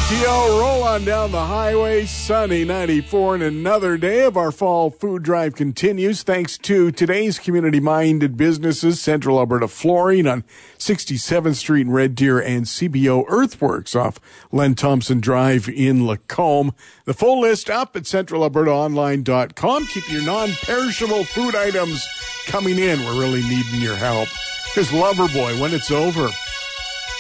KTO, roll on down the highway, sunny 94, and another day of our fall food drive continues thanks to today's community-minded businesses, Central Alberta Flooring on 67th Street in Red Deer and CBO Earthworks off Len Thompson Drive in Lacombe. The full list up at centralalbertaonline.com. Keep your non-perishable food items coming in. We're really needing your help. Here's Loverboy, When It's Over.